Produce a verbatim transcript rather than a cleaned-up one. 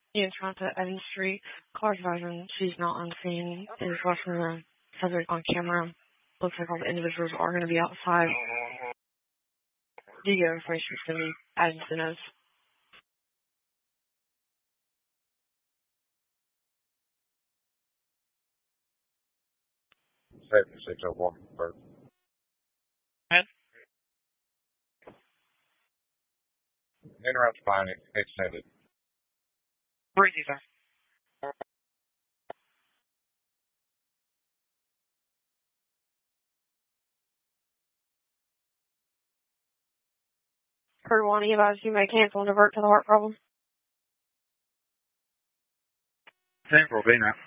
Ian Toronto, Evans Street. Car driving. She's not on scene. Is watching the subject on camera. Looks like all the individuals are going to be outside. Do you get information to me as the notes? seventy-six oh one first. Ed? Interrupt fine, extended. Where is he, sir? Heard one of you guys you may cancel and divert to the heart problem. ten for Bina.